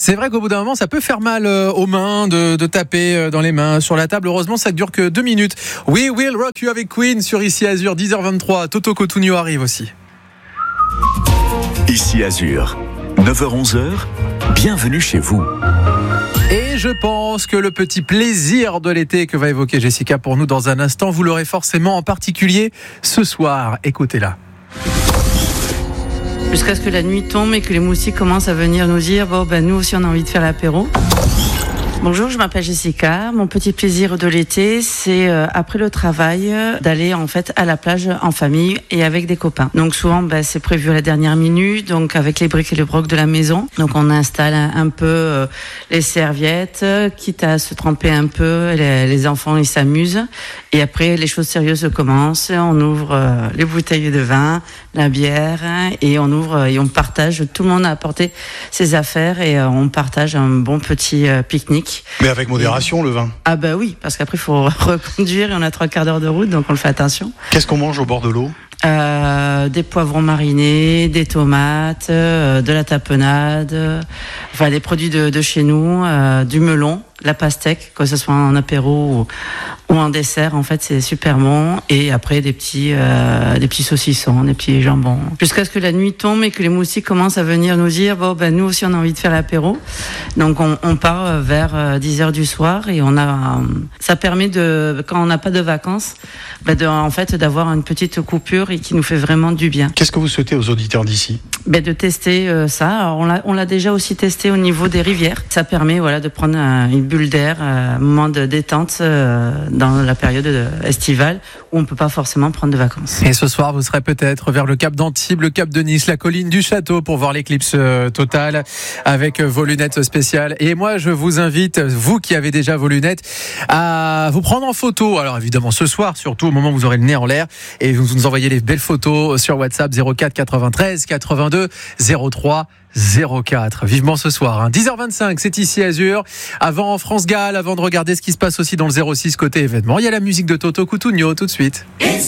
C'est vrai qu'au bout d'un moment, ça peut faire mal aux mains de taper dans les mains sur la table. Heureusement, ça ne dure que 2 minutes. We Will Rock You avec Queen sur Ici Azur, 10h23. Toto Cotugno arrive aussi. Ici Azur, 9h-11h, bienvenue chez vous. Et je pense que le petit plaisir de l'été que va évoquer Jessica pour nous dans un instant, vous l'aurez forcément en particulier ce soir. Écoutez-la. Jusqu'à ce que la nuit tombe et que les moustiques commencent à venir nous dire nous aussi on a envie de faire l'apéro. Bonjour, je m'appelle Jessica. Mon petit plaisir de l'été, c'est après le travail d'aller en fait à la plage en famille et avec des copains. Donc souvent c'est prévu à la dernière minute, donc avec les briques et le broc de la maison. Donc on installe un peu les serviettes, quitte à se tremper un peu. Les enfants ils s'amusent et après les choses sérieuses commencent. On ouvre les bouteilles de vin, la bière et on ouvre et on partage. Tout le monde a apporté ses affaires et on partage un bon petit pique-nique. Mais avec modération, le vin. Ah oui, parce qu'après il faut reconduire et on a 3 quarts d'heure de route, donc on le fait attention. Qu'est-ce qu'on mange au bord de l'eau ? Des poivrons marinés, des tomates, de la tapenade, des produits de chez nous, du melon, la pastèque, que ce soit en apéro ou en dessert, en fait c'est super bon. Et après des petits saucissons, des petits jambons. Jusqu'à ce que la nuit tombe et que les moustiques commencent à venir nous dire nous aussi on a envie de faire l'apéro. Donc on part vers 10h du soir et ça permet quand on n'a pas de vacances, d'avoir une petite coupure et qui nous fait vraiment du bien. Qu'est-ce que vous souhaitez aux auditeurs d'ici ? De tester ça. Alors, on l'a déjà aussi testé au niveau des rivières. Ça permet de prendre une bulle d'air, un moment de détente dans la période estivale où on ne peut pas forcément prendre de vacances. Et ce soir, vous serez peut-être vers le cap d'Antibes, le cap de Nice, la colline du Château pour voir l'éclipse totale avec vos lunettes spéciales. Et moi, je vous invite, vous qui avez déjà vos lunettes, à vous prendre en photo. Alors évidemment, ce soir, surtout au moment où vous aurez le nez en l'air, et vous nous envoyez les belles photos sur WhatsApp 04 93 82 03 04. Vivement ce soir. 10h25, c'est Ici Azur. Avant France Gall, avant de regarder ce qui se passe aussi dans le 06 côté événement, il y a la musique de Toto Cotugno tout de suite.